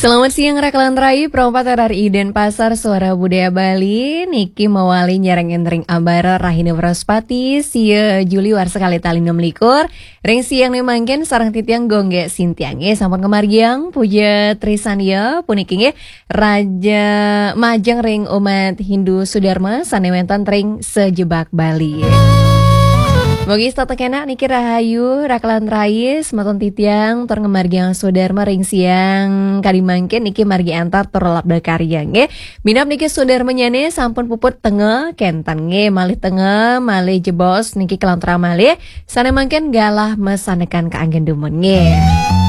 Selamat siang Rakalan Rai, perompat RRI Denpasar Suara Budaya Bali, Niki Mawali Nyereng Entering Abara Rahina Waraspati, Sia Juli Warsekali Tali 6 likur, Ring siang nemangken sarang titiang gongge sintiange sampun kemargiang, puja Trisania, punikinge Raja Majeng Ring umat Hindu Sudarma, sanewentan ring sejebak Bali. Mogi stata kena niki rahayu Rakalan Rais maton titiang tor ngemargiang Sudarma ring siang kadimangke niki margi antar terlap dakarya nge minap niki Sudarma nyane sampun puput tenge kentan nge malih tenge malih jebos niki kelantra malih sana mangken galah mesanekan keanggen demen nge.